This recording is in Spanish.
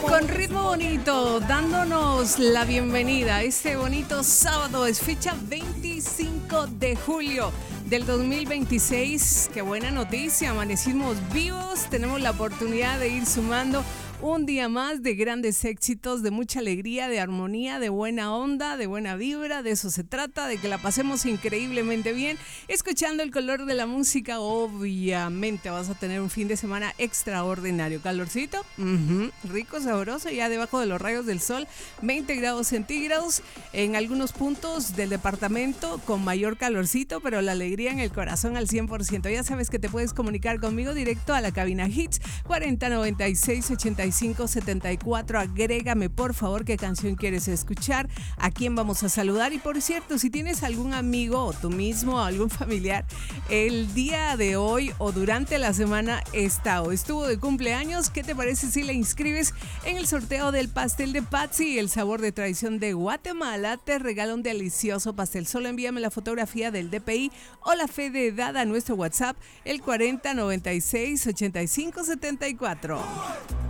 Con ritmo bonito, dándonos la bienvenida a este bonito sábado. Es fecha 25 de julio del 2026. Qué buena noticia, amanecimos vivos. Tenemos la oportunidad de ir sumando un día más de grandes éxitos, de mucha alegría, de armonía, de buena onda, de buena vibra. De eso se trata, de que la pasemos increíblemente bien. Escuchando el color de la música, obviamente vas a tener un fin de semana extraordinario. Calorcito, rico, sabroso, ya debajo de los rayos del sol, 20 grados centígrados. En algunos puntos del departamento con mayor calorcito, pero la alegría en el corazón al 100%. Ya sabes que te puedes comunicar conmigo directo a la cabina Hits 4096-8574. Agrégame por favor qué canción quieres escuchar, a quién vamos a saludar. Y por cierto, si tienes algún amigo o tú mismo o algún familiar el día de hoy o durante la semana está o estuvo de cumpleaños, ¿qué te parece si le inscribes en el sorteo del pastel de Patsy, el sabor de tradición de Guatemala? Te regala un delicioso pastel. Solo envíame la fotografía del DPI o la fe de edad a nuestro WhatsApp, el 4096-8574.